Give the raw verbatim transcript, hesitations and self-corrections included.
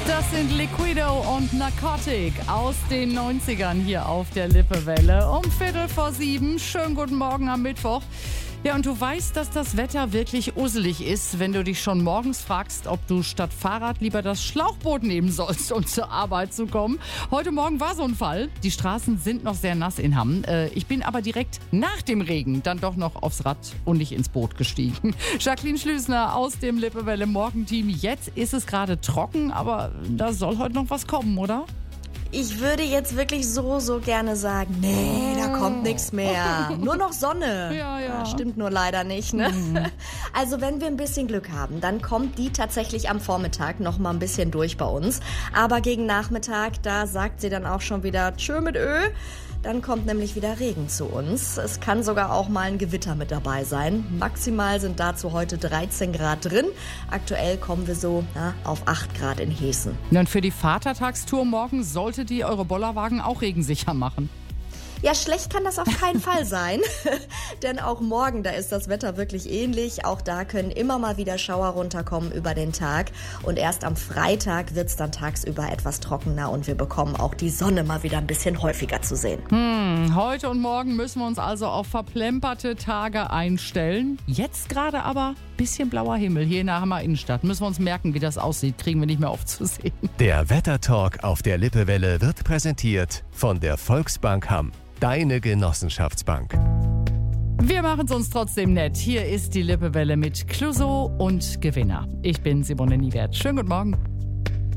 Das sind Liquido und Narcotic aus den neunzigern hier auf der Lippewelle. Um Viertel vor sieben. Schönen guten Morgen am Mittwoch. Ja, und du weißt, dass das Wetter wirklich usselig ist, wenn du dich schon morgens fragst, ob du statt Fahrrad lieber das Schlauchboot nehmen sollst, um zur Arbeit zu kommen. Heute Morgen war so ein Fall. Die Straßen sind noch sehr nass in Hamm. Äh, ich bin aber direkt nach dem Regen dann doch noch aufs Rad und nicht ins Boot gestiegen. Jacqueline Schlüßner aus dem Lippewelle Morgenteam. Jetzt ist es gerade trocken, aber da soll heute noch was kommen, oder? Ich würde jetzt wirklich so, so gerne sagen, nee, da kommt nichts mehr. Nur noch Sonne. Ja, ja. Ja, stimmt nur leider nicht, ne? Mhm. Also wenn wir ein bisschen Glück haben, dann kommt die tatsächlich am Vormittag noch mal ein bisschen durch bei uns. Aber gegen Nachmittag, da sagt sie dann auch schon wieder tschö mit Ö. Dann kommt nämlich wieder Regen zu uns. Es kann sogar auch mal ein Gewitter mit dabei sein. Maximal sind dazu heute dreizehn Grad drin. Aktuell kommen wir so ja, auf acht Grad in Hessen. Und für die Vatertagstour morgen solltet ihr eure Bollerwagen auch regensicher machen. Ja, schlecht kann das auf keinen Fall sein, denn auch morgen, da ist das Wetter wirklich ähnlich. Auch da können immer mal wieder Schauer runterkommen über den Tag und erst am Freitag wird es dann tagsüber etwas trockener und wir bekommen auch die Sonne mal wieder ein bisschen häufiger zu sehen. Hm, heute und morgen müssen wir uns also auf verplemperte Tage einstellen. Jetzt gerade aber bisschen blauer Himmel hier in der Hammer Innenstadt. Müssen wir uns merken, wie das aussieht, kriegen wir nicht mehr oft zu sehen. Der Wettertalk auf der Lippewelle wird präsentiert von der Volksbank Hamm. Deine Genossenschaftsbank. Wir machen es uns trotzdem nett. Hier ist die Lippewelle mit Clouseau und Gewinner. Ich bin Simone Niewert. Schönen guten Morgen.